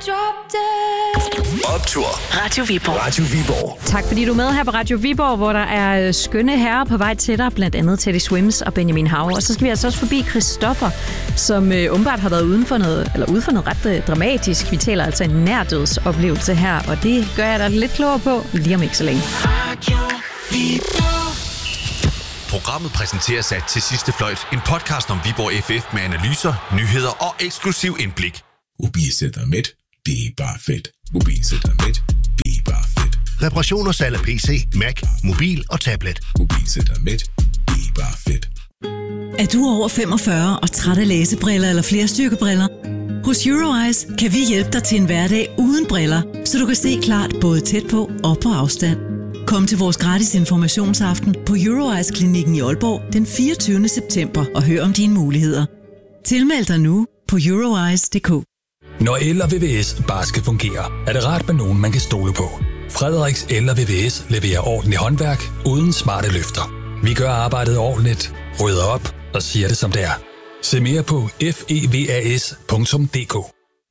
Optur. Radio Viborg. Radio Viborg. Tak fordi du er med her på Radio Viborg, hvor der er skønne herrer på vej til dig, blandt andet Teddy Swims og Benjamin Hav. Og så skal vi altså også forbi Christoffer, som åbenbart har været ude for noget ret dramatisk. Vi taler altså en nærdødsoplevelse her, og det gør jeg da lidt klogere på lige om ikke så længe. Radio Viborg. Programmet præsenteres af Til Sidste Fløjt, en podcast om Viborg FF med analyser, nyheder og eksklusiv indblik. Mobilcenteret, det er bare fedt. Mobilcenteret, det er bare fedt. Reparation og salg af PC, Mac, mobil og tablet. Mobilcenteret, det er bare fedt. Er du over 45 og træt af læsebriller eller flerstyrkebriller? Hos Euroeyes kan vi hjælpe dig til en hverdag uden briller, så du kan se klart både tæt på og på afstand. Kom til vores gratis informationsaften på Euroeyes-klinikken i Aalborg den 24. september og hør om dine muligheder. Tilmeld dig nu på euroeyes.dk. Når el og VVS bare skal fungere, er det rart med nogen, man kan stole på. Frederiks El og VVS leverer ordentligt håndværk uden smarte løfter. Vi gør arbejdet ordentligt, rydder op og siger det som det er. Se mere på fevas.dk.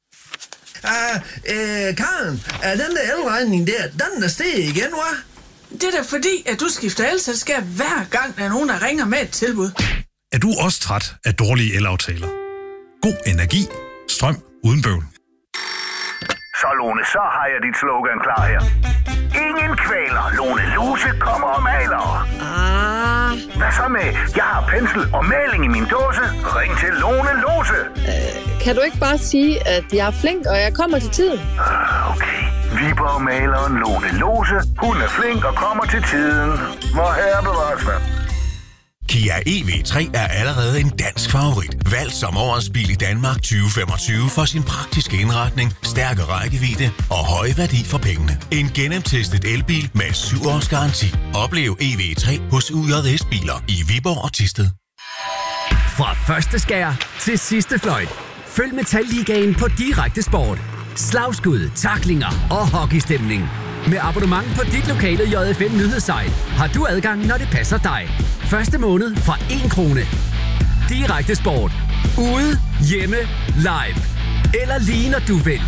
Karen, er den der elregning der, den er steget igen, hva'? Det er da fordi, at du skifter elselskab hver gang, der er nogen, der ringer med et tilbud. Er du også træt af dårlige elaftaler? God energi. Strøm uden bøvl. Så Lone, så har jeg dit slogan klar her. Ingen kvæler. Lone Lose kommer og maler. Hvad så med, jeg har pensel og maling i min dåse. Ring til Lone Lose. Kan du ikke bare sige, at jeg er flink, og jeg kommer til tiden? Okay. Viborg-maleren Lone Lose. Hun er flink og kommer til tiden. Hvor herre bevares man. Kia EV3 er allerede en dansk favorit. Valgt som årets bil i Danmark 2025 for sin praktiske indretning, stærke rækkevidde og høje værdi for pengene. En gennemtestet elbil med 7 års garanti. Oplev EV3 hos UJS Biler i Viborg og Thisted. Fra første skær til sidste fløjt. Følg Metalligaen på Direkte Sport. Slagskud, tacklinger og hockeystemning. Med abonnement på dit lokale JFM nyhedssite har du adgang, når det passer dig. Første måned fra 1 krone. Direkte Sport. Ude, hjemme, live. Eller lige når du vil.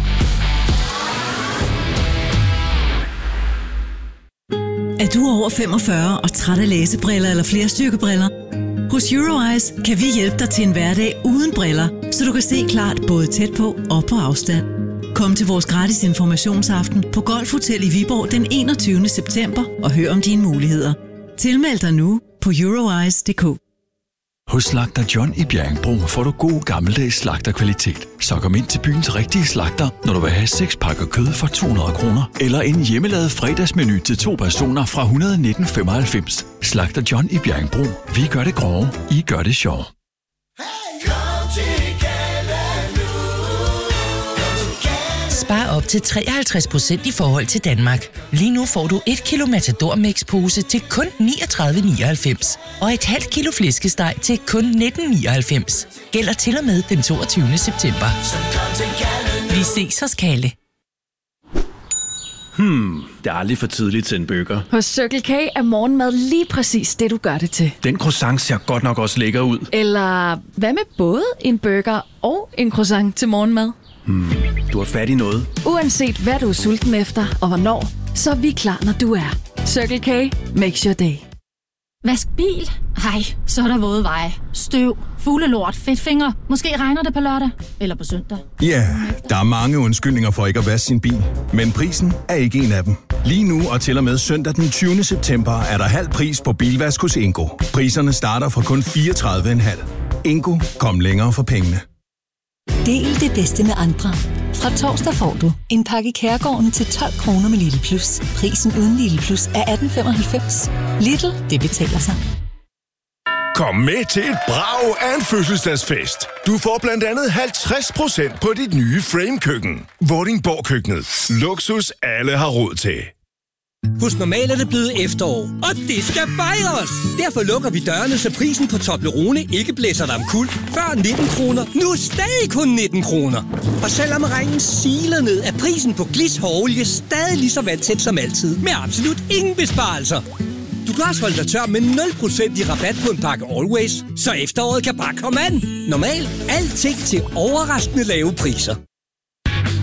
Er du over 45 og træt af læsebriller eller flerstyrkebriller? Hos Euroeyes kan vi hjælpe dig til en hverdag uden briller, så du kan se klart både tæt på og på afstand. Kom til vores gratis informationsaften på Golf Hotel i Viborg den 21. september og hør om dine muligheder. Tilmeld dig nu på euroeyes.dk. Hos Slagter John i Bjerringbro får du god gammeldags slagterkvalitet. Så kom ind til byens rigtige slagter, når du vil have 6 pakker kød for 200 kroner. Eller en hjemmelavet fredagsmenu til 2 personer fra 119,95. Slagter John i Bjerringbro. Vi gør det grove, I gør det sjov. Spar op til 53% i forhold til Danmark. Lige nu får du 1 kilo Matador Mix-pose til kun 39,99. Og et halvt kilo flæskesteg til kun 19,99. Gælder til og med den 22. september. Vi ses hos Kalle. Det er aldrig for tidligt til en burger. Hos Circle K er morgenmad lige præcis det, du gør det til. Den croissant ser godt nok også lækker ud. Eller hvad med både en burger og en croissant til morgenmad? Du har fat i noget. Uanset hvad du er sulten efter og hvornår, så er vi klar, når du er. Circle K makes your day. Vask bil? Ej, så er der våde veje. Støv, fuglelort, fedtfinger. Måske regner det på lørdag eller på søndag. Ja, der er mange undskyldninger for ikke at vaske sin bil. Men prisen er ikke en af dem. Lige nu og til og med søndag den 20. september er der halv pris på bilvask hos Ingo. Priserne starter fra kun 34,5. Ingo, kom længere for pengene. Del det bedste med andre. Fra torsdag får du en pakke Kærgården til 12 kroner med Lille Plus. Prisen uden Lille Plus er 18,95. Lidl, det betaler sig. Kom med til et brag af en fødselsdagsfest. Du får blandt andet 50% på dit nye Frame-køkken. Vordingborg-køkkenet. Luksus alle har råd til. Hos Normal er det blevet efterår, og det skal fejres! Derfor lukker vi dørene, så prisen på Toblerone ikke blæser dig omkuld. Før 19 kroner, nu stadig kun 19 kroner. Og selvom regnen siler ned, er prisen på Glis hårolie stadig lige så vandtæt som altid, med absolut ingen besparelser. Du kan også holde dig tør med 0% i rabat på en pakke Always, så efteråret kan bare komme an. Normal, alting til overraskende lave priser.